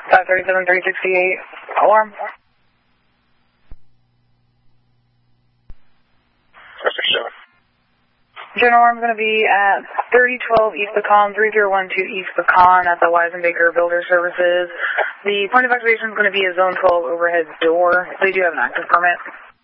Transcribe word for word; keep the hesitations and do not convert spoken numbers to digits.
five thirty-seven, three sixty-eight, alarm. four sixty-seven. General alarm is going to be at thirty twelve East Pecan, three zero one two East Pecan at the Weisenbaker Builder Services. The point of activation is going to be a Zone twelve overhead door. They do have an active permit.